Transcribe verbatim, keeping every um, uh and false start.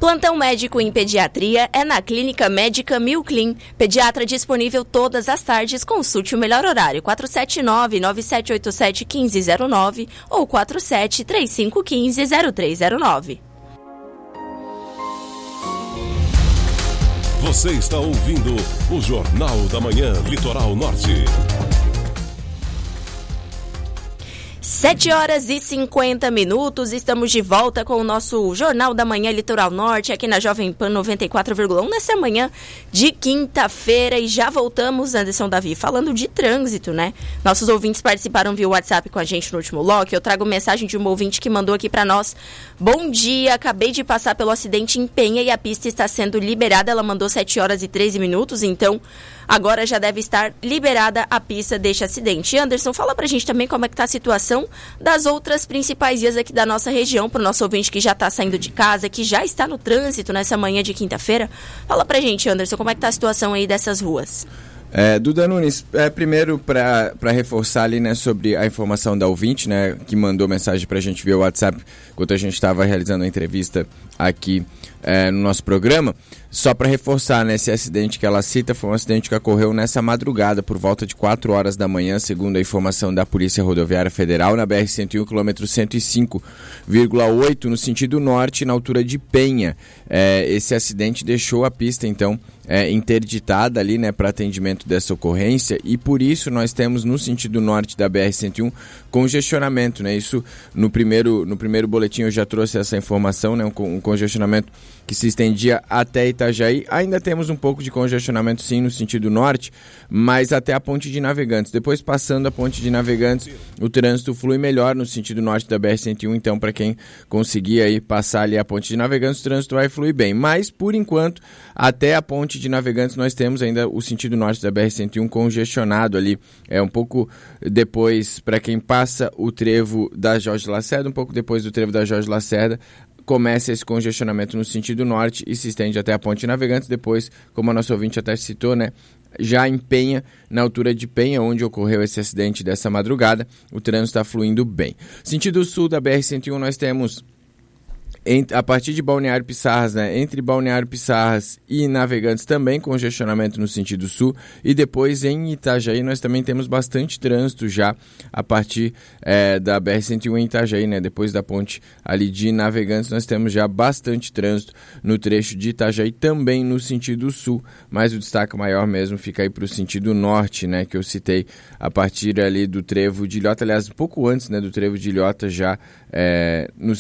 Plantão médico em pediatria é na Clínica Médica Milclin. Pediatra disponível todas as tardes. Consulte o melhor horário. quatro sete nove, nove sete oito sete, um cinco zero nove ou quatro sete três cinco um cinco, zero três zero nove. Você está ouvindo o Jornal da Manhã Litoral Norte. sete horas e cinquenta minutos, estamos de volta com o nosso Jornal da Manhã Litoral Norte, aqui na Jovem Pan noventa e quatro vírgula um, nessa manhã de quinta-feira, e já voltamos, Anderson Davi, falando de trânsito, né? Nossos ouvintes participaram via WhatsApp com a gente no último bloco. Eu trago mensagem de um ouvinte que mandou aqui para nós: bom dia, acabei de passar pelo acidente em Penha e a pista está sendo liberada. Ela mandou sete horas e treze minutos, então agora já deve estar liberada a pista deste acidente. Anderson, fala pra gente também como é que tá a situação das outras principais vias aqui da nossa região, pro nosso ouvinte que já tá saindo de casa, que já está no trânsito nessa manhã de quinta-feira. Fala pra gente, Anderson, como é que tá a situação aí dessas ruas? É, Duda Nunes, é, primeiro para reforçar ali, né, sobre a informação da ouvinte, né, que mandou mensagem para a gente via WhatsApp enquanto a gente estava realizando a entrevista aqui é, no nosso programa. Só para reforçar, né, esse acidente que ela cita foi um acidente que ocorreu nessa madrugada, por volta de quatro horas da manhã, segundo a informação da Polícia Rodoviária Federal, na B R cento e um, quilômetro cento e cinco vírgula oito, no sentido norte, na altura de Penha. É, esse acidente deixou a pista, então, é, interditada ali, né, para atendimento dessa ocorrência, e por isso nós temos no sentido norte da B R cento e um congestionamento, né? Isso no primeiro, no primeiro boletim eu já trouxe essa informação, né? Um, um congestionamento que se estendia até Itajaí. Ainda temos um pouco de congestionamento sim no sentido norte, mas até a Ponte de Navegantes. Depois, passando a Ponte de Navegantes, o trânsito flui melhor no sentido norte da B R cento e um, então para quem conseguir aí passar ali a Ponte de Navegantes, o trânsito vai fluir bem. Mas por enquanto, até a Ponte de Navegantes nós temos ainda o sentido norte da B R cento e um congestionado ali. É um pouco depois, para quem passa o trevo da Jorge Lacerda, um pouco depois do trevo da Jorge Lacerda, começa esse congestionamento no sentido norte e se estende até a Ponte de Navegantes. Depois, como a nossa ouvinte até citou, né, já em Penha, na altura de Penha, onde ocorreu esse acidente dessa madrugada, o trânsito está fluindo bem. Sentido sul da B R cento e um, nós temos, a partir de Balneário Pissarras, né, entre Balneário Pissarras e Navegantes, também congestionamento no sentido sul, e depois em Itajaí nós também temos bastante trânsito já a partir é, da B R cento e um em Itajaí, né, depois da ponte ali de Navegantes nós temos já bastante trânsito no trecho de Itajaí, também no sentido sul, mas o destaque maior mesmo fica aí para o sentido norte, né, que eu citei a partir ali do trevo de Ilhota, aliás, um pouco antes, né, do trevo de Ilhota, já é, no,